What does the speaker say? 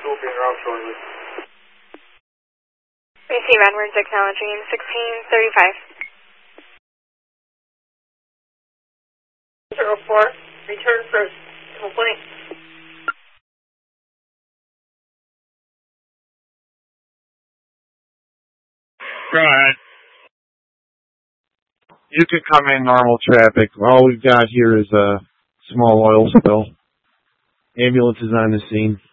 will be around shortly. Receive Edwards acknowledging 1635. 04, return for complaint. Go ahead. You can come in normal traffic. All we've got here is a small oil spill. Ambulance is on the scene.